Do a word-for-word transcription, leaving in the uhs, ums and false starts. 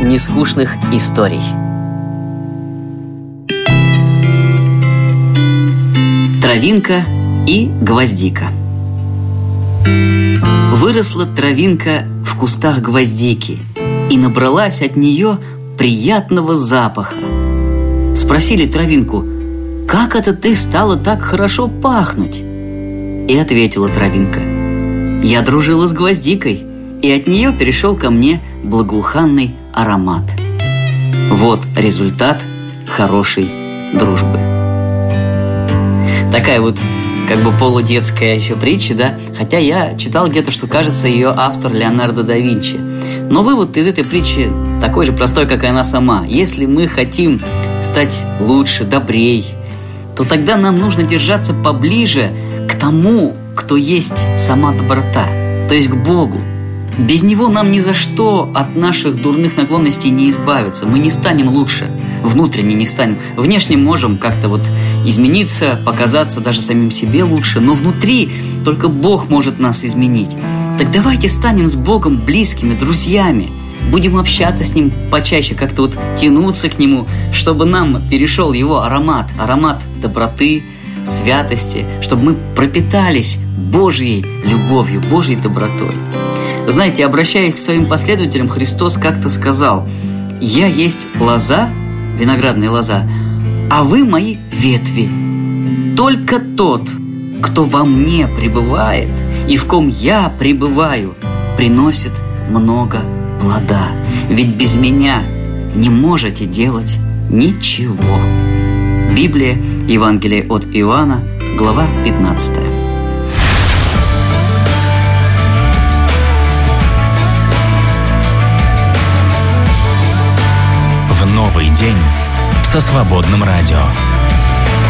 нескучных историй. Травинка и гвоздика. Выросла травинка в кустах гвоздики и набралась от нее приятного запаха. Спросили травинку: «Как это ты стала так хорошо пахнуть?» И ответила травинка: «Я дружила с гвоздикой, и от нее перешел ко мне благоуханный аромат». Вот результат хорошей дружбы. Такая вот как бы полудетская еще притча, да? Хотя я читал где-то, что, кажется, ее автор Леонардо да Винчи. Но вывод из этой притчи такой же простой, как и она сама. Если мы хотим стать лучше, добрей, то тогда нам нужно держаться поближе к тому, кто есть сама доброта, то есть к Богу. Без Него нам ни за что от наших дурных наклонностей не избавиться. Мы не станем лучше, внутренне не станем. Внешне можем как-то вот измениться, показаться даже самим себе лучше, но внутри только Бог может нас изменить. Так давайте станем с Богом близкими, друзьями. Будем общаться с Ним почаще, как-то вот тянуться к Нему, чтобы нам перешел Его аромат, аромат доброты, святости, чтобы мы пропитались Божьей любовью, Божьей добротой. Знаете, обращаясь к своим последователям, Христос как-то сказал: «Я есть лоза, виноградная лоза, а вы мои ветви. Только тот, кто во мне пребывает и в ком я пребываю, приносит много плода. Ведь без меня не можете делать ничего». Библия, Евангелие от Иоанна, глава пятнадцатая. В новый день со свободным радио.